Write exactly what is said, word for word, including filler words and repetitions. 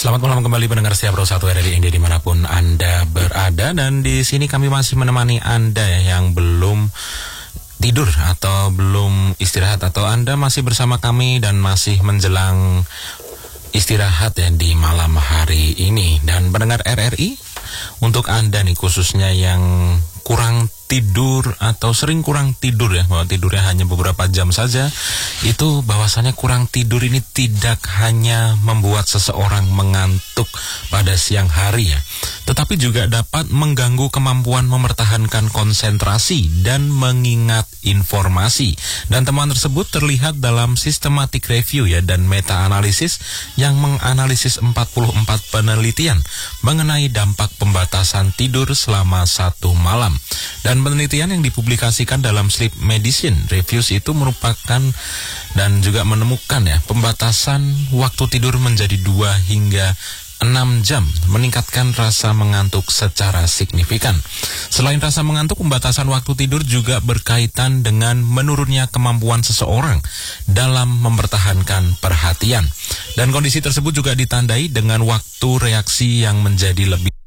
Selamat malam kembali pendengar setia Pro satu R R I India dimanapun Anda berada, dan di sini kami masih menemani Anda yang belum tidur atau belum istirahat, atau Anda masih bersama kami dan masih menjelang istirahat ya di malam hari ini. Dan pendengar R R I, untuk Anda nih khususnya yang kurang tidur atau sering kurang tidur ya, bahwa tidurnya hanya beberapa jam saja, itu bahwasannya kurang tidur ini tidak hanya membuat seseorang mengantuk pada siang hari ya, tetapi juga dapat mengganggu kemampuan mempertahankan konsentrasi dan mengingat informasi. Dan temuan tersebut terlihat dalam systematic review ya dan meta-analisis yang menganalisis empat puluh empat penelitian mengenai dampak pembatasan tidur selama satu malam. Dan penelitian yang dipublikasikan dalam Sleep Medicine Reviews itu merupakan dan juga menemukan ya pembatasan waktu tidur menjadi dua hingga enam jam meningkatkan rasa mengantuk secara signifikan. Selain rasa mengantuk, pembatasan waktu tidur juga berkaitan dengan menurunnya kemampuan seseorang dalam mempertahankan perhatian. Dan kondisi tersebut juga ditandai dengan waktu reaksi yang menjadi lebih